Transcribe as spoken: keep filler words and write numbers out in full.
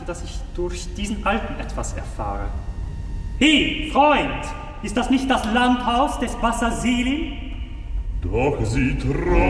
dass ich durch diesen Alten etwas erfahre. Hey, Freund! Ist das nicht das Landhaus des Bassasilin? Doch sie